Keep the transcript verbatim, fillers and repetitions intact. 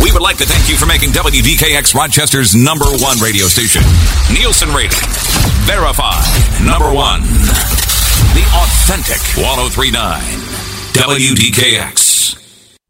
We would like to thank you for making W D K X Rochester's number one radio station. Nielsen rating. Verified. Number one. The authentic ten thirty-nine. W D K X.